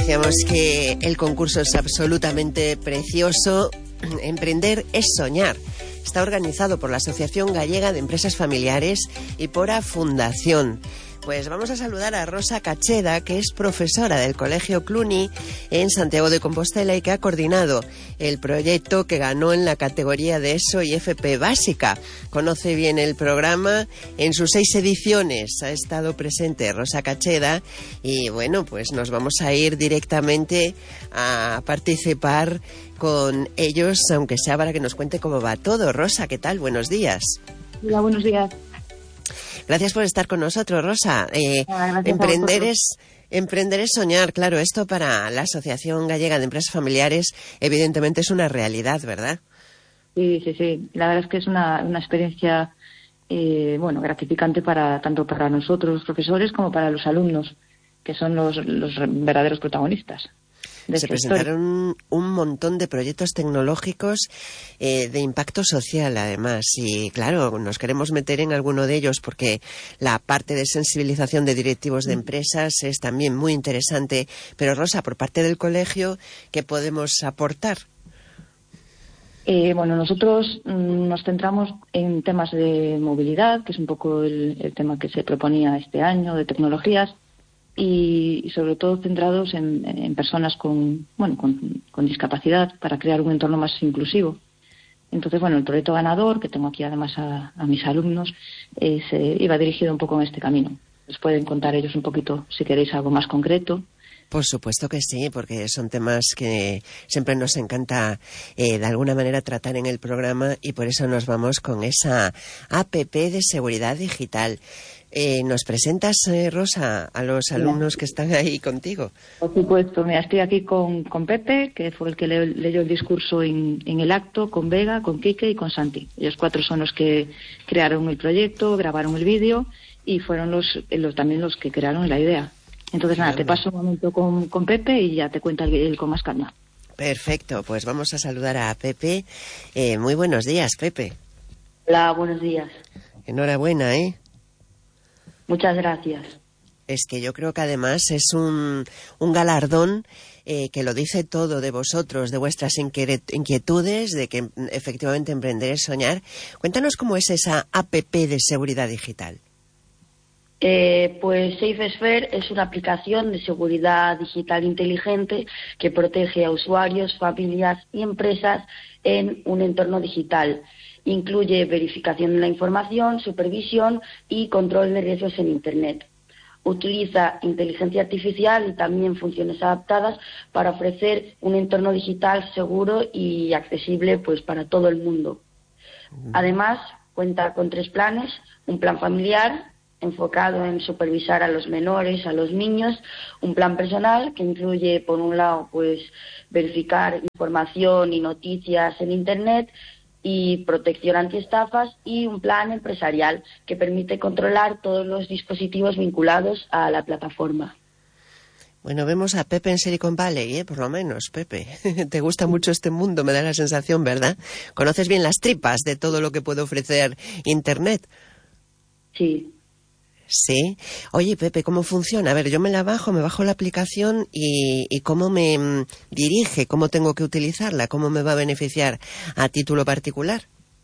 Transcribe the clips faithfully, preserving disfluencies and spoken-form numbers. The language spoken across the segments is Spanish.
Decíamos que el concurso es absolutamente precioso. Emprender es soñar. Está organizado por la Asociación Gallega de Empresas Familiares y por A Fundación. Pues vamos a saludar a Rosa Cacheda, que es profesora del Colegio Cluny en Santiago de Compostela y que ha coordinado el proyecto que ganó en la categoría de ESO y F P básica. Conoce bien el programa, en sus seis ediciones ha estado presente Rosa Cacheda y bueno, pues nos vamos a ir directamente a participar con ellos, aunque sea para que nos cuente cómo va todo. Rosa, ¿qué tal? Buenos días. Hola, buenos días. Gracias por estar con nosotros, Rosa. Eh, emprender es emprender es soñar, claro. Esto para la Asociación Gallega de Empresas Familiares, evidentemente es una realidad, ¿verdad? Sí, sí, sí. La verdad es que es una, una experiencia, eh, bueno, gratificante para tanto para nosotros, los profesores, como para los alumnos, que son los, los verdaderos protagonistas. Se presentaron un montón de proyectos tecnológicos eh, de impacto social, además. Y claro, nos queremos meter en alguno de ellos porque la parte de sensibilización de directivos de empresas es también muy interesante. Pero Rosa, por parte del colegio, ¿qué podemos aportar? Eh, bueno, nosotros mm, nos centramos en temas de movilidad, que es un poco el, el tema que se proponía este año, de tecnologías. Y, y sobre todo centrados en, en personas con, bueno, con, con discapacidad para crear un entorno más inclusivo. Entonces, bueno, el proyecto ganador, que tengo aquí además a, a mis alumnos, eh, se iba dirigido un poco en este camino. Les pueden contar ellos un poquito, si queréis, algo más concreto. Por supuesto que sí, porque son temas que siempre nos encanta eh, de alguna manera tratar en el programa y por eso nos vamos con esa A P P de seguridad digital. Eh, ¿Nos presentas, eh, Rosa, a los alumnos que están ahí contigo? Por supuesto, mira, estoy aquí con, con Pepe, que fue el que le, leyó el discurso en, en el acto, con Vega, con Quique y con Santi. Ellos cuatro son los que crearon el proyecto, grabaron el vídeo y fueron los, los también los que crearon la idea. Entonces, nada, te paso un momento con, con Pepe y ya te cuenta él con más calma. Perfecto, pues vamos a saludar a Pepe. Eh, muy buenos días, Pepe. Hola, buenos días. Enhorabuena, ¿eh? Muchas gracias. Es que yo creo que además es un, un galardón eh, que lo dice todo de vosotros, de vuestras inquietudes, de que efectivamente emprender es soñar. Cuéntanos cómo es esa A P P de seguridad digital. Eh, pues SafeSphere es una aplicación de seguridad digital inteligente que protege a usuarios, familias y empresas en un entorno digital. Incluye verificación de la información, supervisión y control de riesgos en Internet. Utiliza inteligencia artificial y también funciones adaptadas para ofrecer un entorno digital seguro y accesible pues para todo el mundo. Además, cuenta con tres planes: un plan familiar enfocado en supervisar a los menores, a los niños, un plan personal que incluye, por un lado, pues verificar información y noticias en Internet y protección antiestafas, y un plan empresarial que permite controlar todos los dispositivos vinculados a la plataforma. Bueno, vemos a Pepe en Silicon Valley, ¿eh? Por lo menos, Pepe. Te gusta mucho este mundo, me da la sensación, ¿verdad? Conoces bien las tripas de todo lo que puede ofrecer Internet. Sí. Sí. Oye, Pepe, ¿cómo funciona? A ver, yo me la bajo, me bajo la aplicación y, y ¿cómo me mm, dirige? ¿Cómo tengo que utilizarla? ¿Cómo me va a beneficiar a título particular?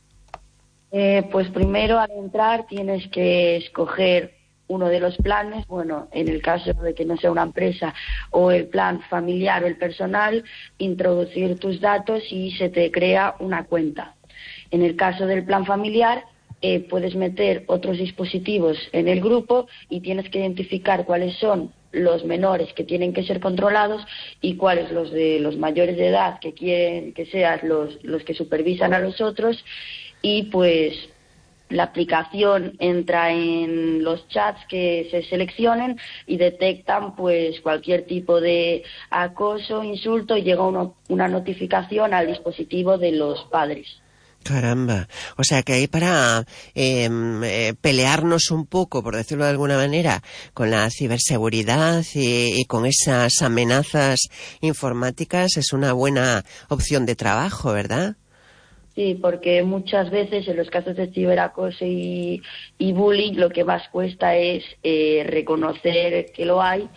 Eh, pues primero, al entrar, tienes que escoger uno de los planes. Bueno, en el caso de que no sea una empresa, o el plan familiar o el personal, introducir tus datos y se te crea una cuenta. En el caso del plan familiar, Eh, puedes meter otros dispositivos en el grupo y tienes que identificar cuáles son los menores que tienen que ser controlados y cuáles los de los mayores de edad que quieren que sean los, los que supervisan a los otros. Y pues la aplicación entra en los chats que se seleccionen y detectan pues cualquier tipo de acoso, insulto, y llega uno, una notificación al dispositivo de los padres. Caramba, o sea que hay para eh, eh, pelearnos un poco, por decirlo de alguna manera, con la ciberseguridad y, y con esas amenazas informáticas, es una buena opción de trabajo, ¿verdad? Sí, porque muchas veces en los casos de ciberacoso y, y bullying lo que más cuesta es eh, reconocer que lo hay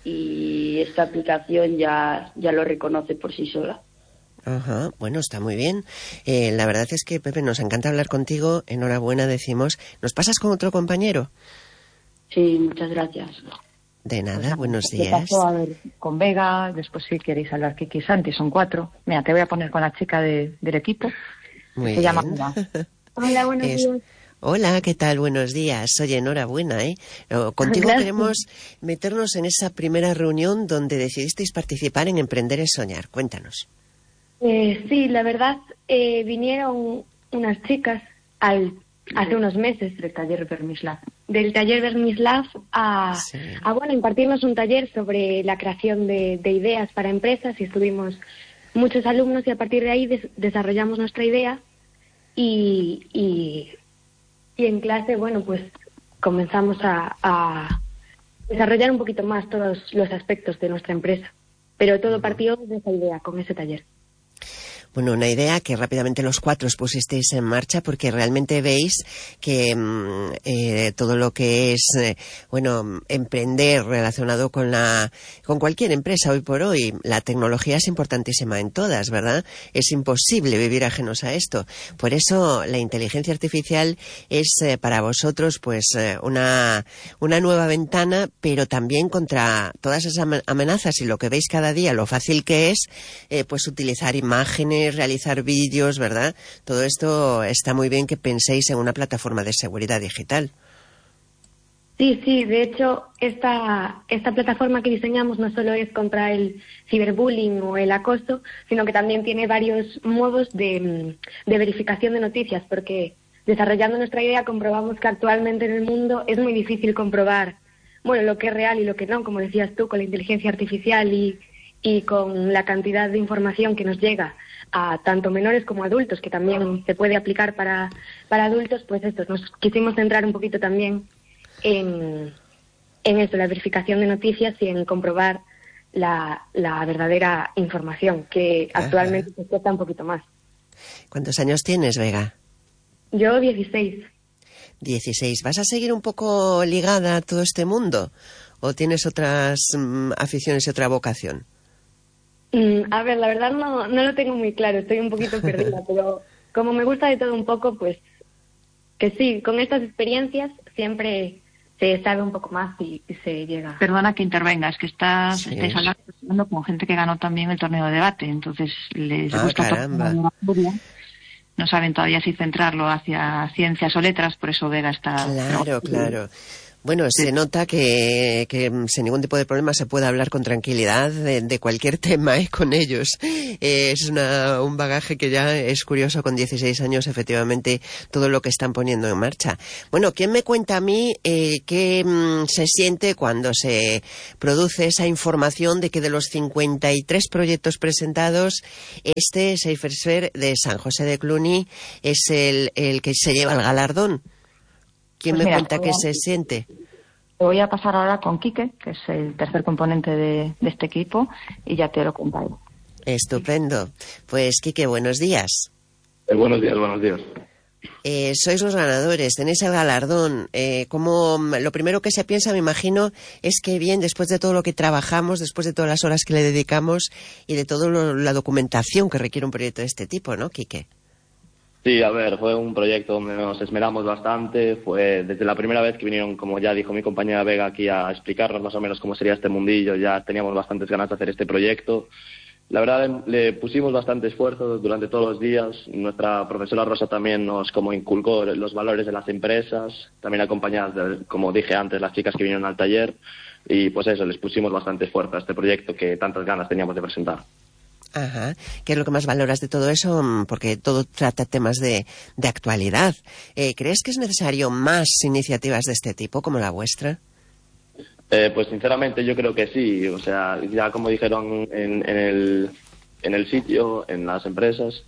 y esta aplicación ya, ya lo reconoce por sí sola. Ajá, bueno, está muy bien. Eh, la verdad es que, Pepe, nos encanta hablar contigo. Enhorabuena, decimos. ¿Nos pasas con otro compañero? Sí, muchas gracias. De nada, Pues, buenos te días. paso a ver con Vega, después si queréis hablar Kiki y Santi, son cuatro. Mira, te voy a poner con la chica de, del equipo. Muy se bien. llama Vega. Hola, buenos Es- días. Hola, ¿qué tal? Buenos días. Oye, enhorabuena, ¿eh? No, Contigo Gracias. queremos meternos en esa primera reunión donde decidisteis participar en Emprender es Soñar. Cuéntanos. Eh, sí, la verdad, eh, vinieron unas chicas al, hace unos meses Del taller Vermislav. del taller Vermislav a, Sí. a bueno, impartirnos un taller sobre la creación de, de ideas para empresas y estuvimos muchos alumnos y a partir de ahí des- desarrollamos nuestra idea y, y, y en clase, bueno, pues comenzamos a, a desarrollar un poquito más todos los aspectos de nuestra empresa, pero todo partió de esa idea con ese taller. Bueno, una idea que rápidamente los cuatro os pusisteis en marcha porque realmente veis que mm, eh, todo lo que es, eh, bueno, emprender relacionado con la, con cualquier empresa hoy por hoy, la tecnología es importantísima en todas, ¿verdad? Es imposible vivir ajenos a esto. Por eso la inteligencia artificial es eh, para vosotros, pues, eh, una, una nueva ventana, pero también contra todas esas amen- amenazas y lo que veis cada día, lo fácil que es, eh, pues, utilizar imágenes, realizar vídeos, ¿verdad? Todo esto está muy bien que penséis en una plataforma de seguridad digital. Sí, sí, de hecho, esta, esta plataforma que diseñamos no solo es contra el ciberbullying o el acoso, sino que también tiene varios modos de, mm, de verificación de noticias, porque desarrollando nuestra idea comprobamos que actualmente en el mundo es muy difícil comprobar, bueno, lo que es real y lo que no, como decías tú, con la inteligencia artificial y, y con la cantidad de información que nos llega a tanto menores como adultos, que también se puede aplicar para, para adultos, pues esto, nos quisimos centrar un poquito también en, en eso, la verificación de noticias y en comprobar la, la verdadera información, que Ajá. actualmente se cuesta un poquito más. ¿Cuántos años tienes, Vega? Yo dieciséis. dieciséis. ¿Vas a seguir un poco ligada a todo este mundo? ¿O tienes otras mm, aficiones y otra vocación? Mm, a ver, la verdad no, no lo tengo muy claro, estoy un poquito perdida, pero como me gusta de todo un poco, pues que sí, con estas experiencias siempre se sabe un poco más y, y se llega. Perdona que intervenga, es que estás, Sí. estáis hablando con gente que ganó también el torneo de debate, entonces les Ah, gusta caramba. tocar la furia. No saben todavía si centrarlo hacia ciencias o letras, por eso Vega está... Claro, claro. Bueno, se nota que, que mm, sin ningún tipo de problema se puede hablar con tranquilidad de, de cualquier tema, ¿eh? Con ellos. Eh, es una, un bagaje que ya es curioso con dieciséis años, efectivamente, todo lo que están poniendo en marcha. Bueno, ¿quién me cuenta a mí eh, qué mm, se siente cuando se produce esa información de que de los cincuenta y tres proyectos presentados, este SaferSphere de San José de Cluny es el, el que se lleva el galardón? ¿Quién Pues me mira, cuenta voy qué a- se siente? Te voy a pasar ahora con Quique, que es el tercer componente de, de este equipo, y ya te lo contaré. Estupendo. Pues, Quique, buenos días. Eh, buenos días, buenos días. Eh, sois los ganadores, tenéis el galardón. Eh, como lo primero que se piensa, me imagino, es que bien, después de todo lo que trabajamos, después de todas las horas que le dedicamos y de toda la documentación que requiere un proyecto de este tipo, ¿no, Quique? Sí, a ver, fue un proyecto donde nos esmeramos bastante. Fue desde la primera vez que vinieron, como ya dijo mi compañera Vega, aquí a explicarnos más o menos cómo sería este mundillo. Ya teníamos bastantes ganas de hacer este proyecto. La verdad, le pusimos bastante esfuerzo durante todos los días. Nuestra profesora Rosa también nos como inculcó los valores de las empresas, también acompañadas, de, como dije antes, las chicas que vinieron al taller. Y pues eso, les pusimos bastante esfuerzo a este proyecto que tantas ganas teníamos de presentar. Ajá. ¿Qué es lo que más valoras de todo eso? Porque todo trata temas de, de actualidad. Eh, ¿Crees que es necesario más iniciativas de este tipo como la vuestra? Eh, pues sinceramente yo creo que sí, o sea, ya como dijeron en, en, el, en el sitio, en las empresas,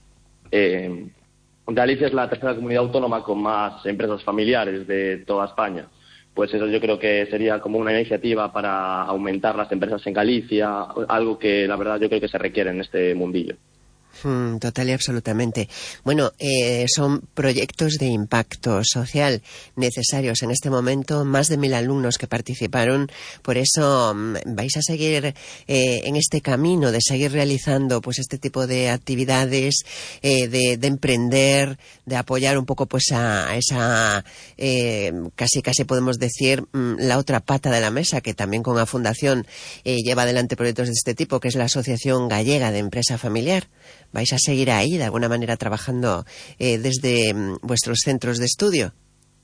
eh, Galicia es la tercera comunidad autónoma con más empresas familiares de toda España. Pues eso yo creo que sería como una iniciativa para aumentar las empresas en Galicia, algo que la verdad yo creo que se requiere en este mundillo. Mm, total y absolutamente. Bueno, eh, son proyectos de impacto social necesarios en este momento, más de mil alumnos que participaron, por eso mm, vais a seguir eh, en este camino de seguir realizando pues este tipo de actividades, eh, de, de emprender, de apoyar un poco pues a, a esa, eh, casi casi podemos decir, mm, la otra pata de la mesa, que también con la Fundación eh, lleva adelante proyectos de este tipo, que es la Asociación Gallega de Empresa Familiar. ¿Vais a seguir ahí, de alguna manera, trabajando eh, desde mm, vuestros centros de estudio?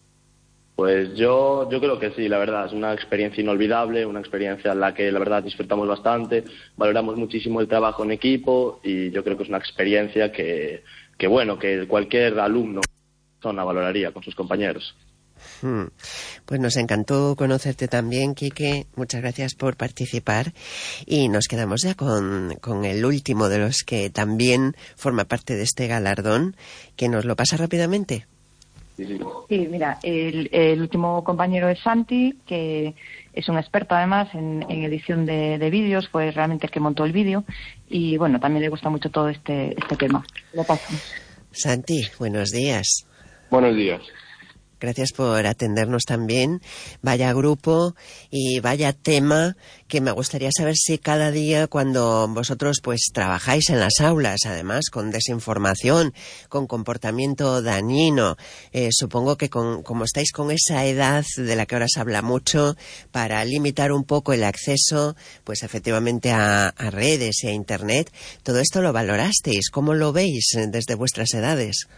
Pues yo, yo creo que sí, la verdad. Es una experiencia inolvidable, una experiencia en la que, la verdad, disfrutamos bastante, valoramos muchísimo el trabajo en equipo y yo creo que es una experiencia que, que bueno, que cualquier alumno zona valoraría con sus compañeros. Hmm. Pues nos encantó conocerte también, Quique. Muchas gracias por participar. Y nos quedamos ya con, con el último de los que también forma parte de este galardón, que nos lo pasa rápidamente. Sí, sí. Sí, mira, el, el último compañero es Santi, que es un experto además en, en edición de, de vídeos, fue realmente el que montó el vídeo y bueno, también le gusta mucho todo este, este tema. Lo paso. Santi, buenos días. Buenos días. Gracias por atendernos también. Vaya grupo y vaya tema que me gustaría saber si cada día cuando vosotros pues trabajáis en las aulas, además con desinformación, con comportamiento dañino, eh, supongo que con, como estáis con esa edad de la que ahora se habla mucho, para limitar un poco el acceso pues efectivamente a, a redes y a internet, todo esto lo valorasteis. ¿Cómo lo veis desde vuestras edades?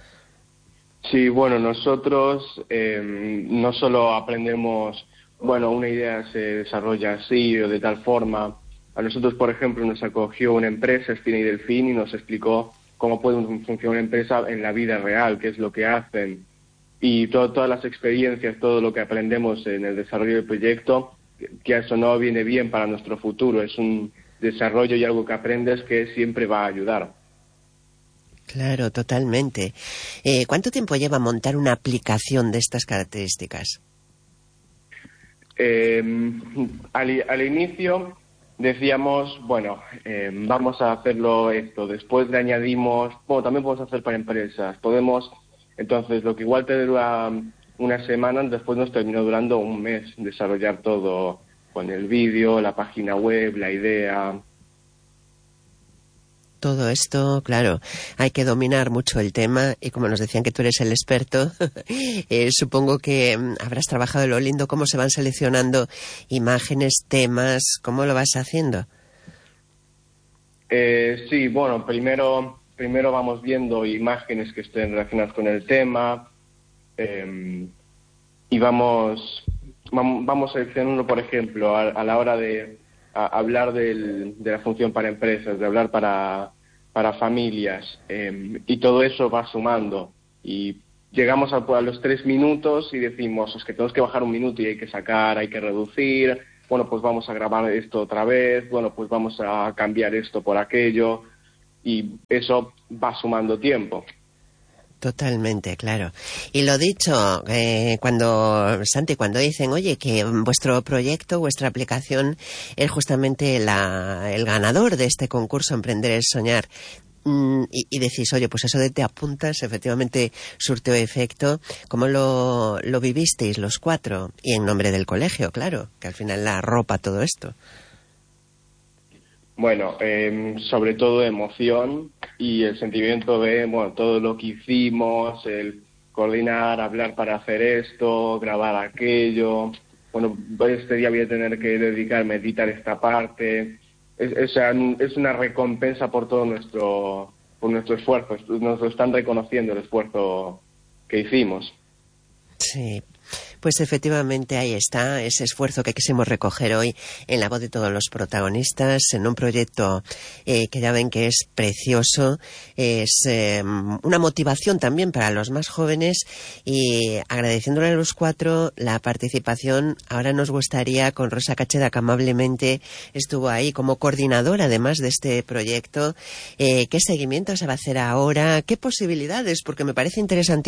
Sí, bueno, nosotros eh, no solo aprendemos, bueno, una idea se desarrolla así o de tal forma. A nosotros, por ejemplo, nos acogió una empresa, Espina y Delfín, y nos explicó cómo puede funcionar una empresa en la vida real, qué es lo que hacen. Y todo, todas las experiencias, todo lo que aprendemos en el desarrollo del proyecto, que eso no viene bien para nuestro futuro. Es un desarrollo y algo que aprendes que siempre va a ayudar. Claro, totalmente. Eh, ¿Cuánto tiempo lleva montar una aplicación de estas características? Eh, al, al inicio decíamos, bueno, eh, vamos a hacerlo esto. Después le añadimos, bueno, también podemos hacer para empresas. Podemos, entonces, lo que igual te dura una semana, después nos terminó durando un mes desarrollar todo con el vídeo, la página web, la idea. Todo esto, claro, hay que dominar mucho el tema y como nos decían que tú eres el experto, eh, supongo que habrás trabajado lo lindo, cómo se van seleccionando imágenes, temas, ¿cómo lo vas haciendo? Eh, sí, bueno, primero, primero vamos viendo imágenes que estén relacionadas con el tema eh, y vamos, vamos seleccionando, por ejemplo, a, a la hora de a hablar del, de la función para empresas, de hablar para, para familias, eh, y todo eso va sumando. Y llegamos a, a los tres minutos y decimos, es que tenemos que bajar un minuto y hay que sacar, hay que reducir, bueno, pues vamos a grabar esto otra vez, bueno, pues vamos a cambiar esto por aquello, y eso va sumando tiempo. Totalmente, claro. Y lo dicho, eh, cuando, Santi, cuando dicen, oye, que vuestro proyecto, vuestra aplicación es justamente la, el ganador de este concurso Emprender es Soñar, mm, y, y decís, oye, pues eso de te apuntas, efectivamente surtió efecto. ¿Cómo lo, lo vivisteis los cuatro? Y en nombre del colegio, claro, que al final la arropa todo esto. Bueno, eh, sobre todo emoción y el sentimiento de, bueno, todo lo que hicimos, el coordinar, hablar para hacer esto, grabar aquello. Bueno, este día voy a tener que dedicarme a editar esta parte. Es, es, es una recompensa por todo nuestro, por nuestro esfuerzo. Nos lo están reconociendo el esfuerzo que hicimos. Sí. Pues efectivamente ahí está ese esfuerzo que quisimos recoger hoy en la voz de todos los protagonistas en un proyecto eh, que ya ven que es precioso, es eh, una motivación también para los más jóvenes y agradeciéndole a los cuatro la participación. Ahora nos gustaría con Rosa Cacheda, que amablemente estuvo ahí como coordinadora además de este proyecto, eh, qué seguimiento se va a hacer ahora, qué posibilidades, porque me parece interesante